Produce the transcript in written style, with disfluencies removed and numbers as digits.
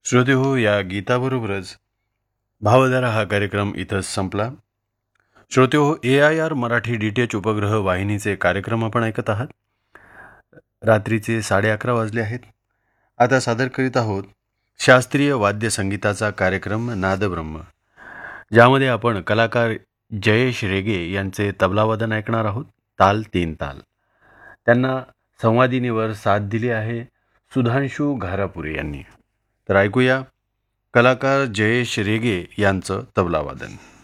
श्रोते हो, या गीताबरोबरच भावधारा हा कार्यक्रम इथंच संपला. श्रोते हो, AIR मराठी DTH उपग्रह वाहिनीचे कार्यक्रम आपण ऐकत आहात. रात्रीचे 11:30 वाजले आहेत. आता सादर करीत आहोत शास्त्रीय वाद्य संगीताचा कार्यक्रम नादब्रह्म, ज्यामध्ये आपण कलाकार जयेश रेगे यांचे तबलावादन ऐकणार आहोत. ताल 3 ताल. त्यांना संवादिनीवर साथ दिली आहे सुधांशू घारापुरे यांनी. तर ऐकूया कलाकार जयेश रेगे यांचं तबलावादन.